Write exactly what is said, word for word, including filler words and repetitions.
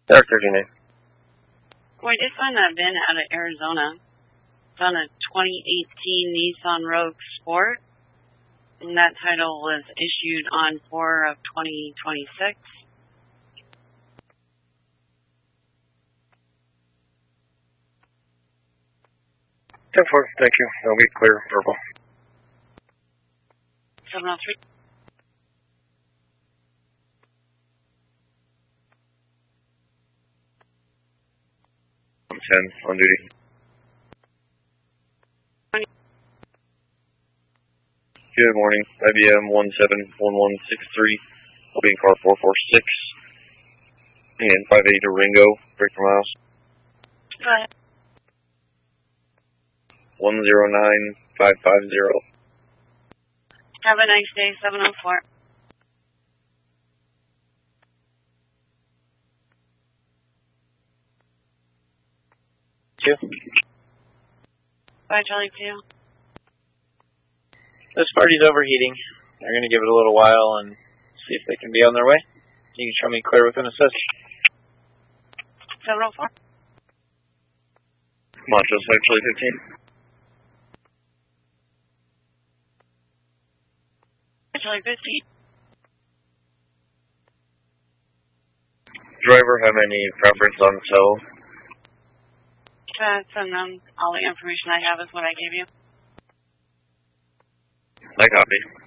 Dark thirty-nine. Boy, I just found that VIN out of Arizona. It's on a twenty eighteen Nissan Rogue Sport. And that title was issued on four of twenty twenty-six. ten four, thank you. I'll be clear, verbal. seven oh three. I'm ten, on duty. Good morning, I B M one seven one one six three. I'll be in car four four six. And five eight Ringo, break for miles. Go ahead. one zero nine five five zero. Have a nice day, seven oh four. Two. Bye, Charlie two. This party's overheating. They're going to give it a little while and see if they can be on their way. You can show me clear with an assist. seven oh four. Montrose, Charlie fifteen. Charlie fifteen. Driver have any preference on tow? Uh, send them all the information I have is what I gave you. I copy.